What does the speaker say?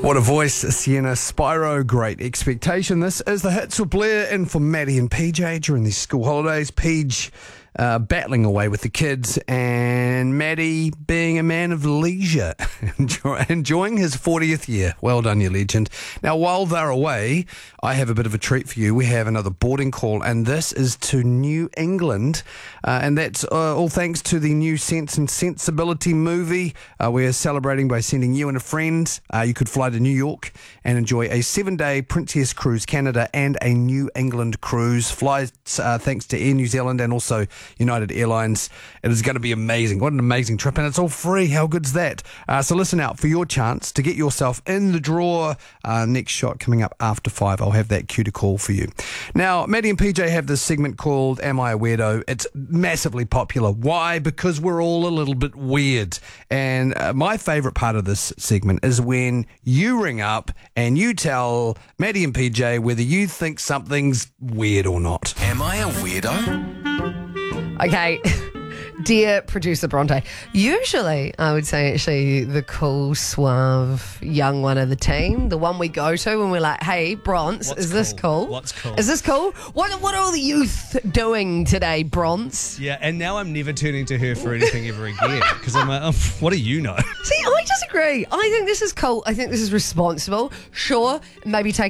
What a voice, Sienna Spyro. Great Expectation. This is the Hits with Blair in for Maddie and PJ during these school holidays. PJ battling away with the kids, and Maddie being a man of leisure, enjoying his 40th year. Well done, you legend. Now, while they're away, I have a bit of a treat for you. We have another boarding call, and this is to New England, and that's all thanks to the new Sense and Sensibility movie. We're celebrating by sending you and a friend. You could fly to New York and enjoy a 7-day Princess Cruise Canada and a New England cruise. Flights thanks to Air New Zealand and also United Airlines. It is going to be amazing. What an amazing trip, and it's all free. How good's that? So listen out for your chance to get yourself in the draw. Next shot coming up after 5. I'll have that cue to call for you. Now, Maddie and PJ have this segment called Am I a Weirdo? It's massively popular. Why? Because we're all a little bit weird. And my favourite part of this segment is when you ring up and you tell Maddie and PJ whether you think something's weird or not. Am I a weirdo? Okay, dear producer Bronte, usually I would say actually the cool, suave, young one of the team, the one we go to when we're like, hey, Bronze, is this cool? What's cool? Is this cool? What are all the youth doing today, Bronze? Yeah, and now I'm never turning to her for anything ever again because I'm like, oh, what do you know? See, I disagree. I think this is cool. I think this is responsible. Sure, maybe take